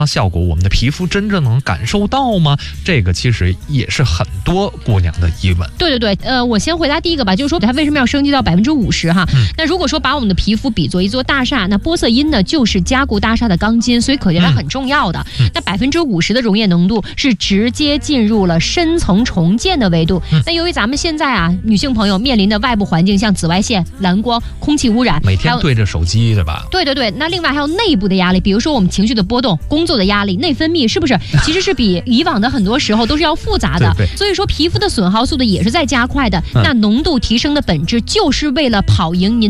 效果我们的皮肤真正能感受到吗？这个其实也是很多姑娘的疑问。 对，我先回答第一个吧，就是说它为什么要升级到50%哈？那如果说把我们的皮肤比作一座大厦，那玻色因呢就是加固大厦的钢筋，所以可见它很重要的。那50%的溶液浓度是直接进入了深层重建的维度。那由于咱们现在啊，女性朋友面临的外部环境像紫外线、蓝光、空气污染， 每天对着手机，对吧？ 对，那另外还有内部的压力，比如说我们情绪的波动、工作的压力、内分泌，是不是其实是比以往的很多时候都是要复杂的？ 对， 所以说皮肤的损耗速度也是在加快的。那浓度提升的本质就是为了跑赢您